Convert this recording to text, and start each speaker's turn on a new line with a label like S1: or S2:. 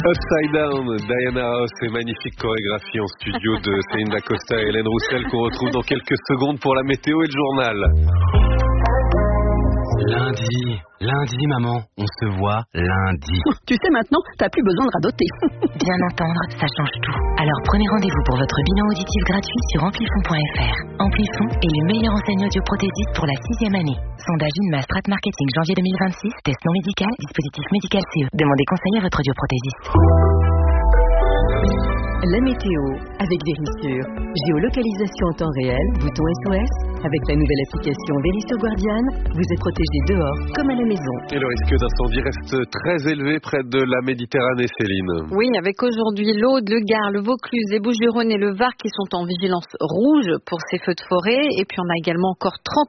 S1: Upside Down, Diana Ross et magnifique chorégraphie en studio de Céline Dacosta et Hélène Roussel qu'on retrouve dans quelques secondes pour la météo et le journal.
S2: Lundi, maman, on se voit lundi.
S3: Tu sais maintenant, t'as plus besoin de radoter.
S4: Bien entendre, ça change tout. Alors prenez rendez-vous pour votre bilan auditif gratuit sur amplifon.fr. Amplifon est le meilleur enseigne audioprothésiste pour la 6e année. Sondage INMA Strat Marketing janvier 2026, test non médical, dispositif médical CE. Demandez conseil à votre audioprothésiste.
S3: La météo avec Vérissure. Géolocalisation en temps réel, bouton SOS. Avec la nouvelle application Vérissure Guardian, vous êtes protégé dehors comme à la maison.
S1: Et le risque d'incendie reste très élevé près de la Méditerranée, Céline.
S5: Oui, avec aujourd'hui l'Aude, le Gard, le Vaucluse, les Bouches-du-Rhône et le Var qui sont en vigilance rouge pour ces feux de forêt. Et puis on a également encore 30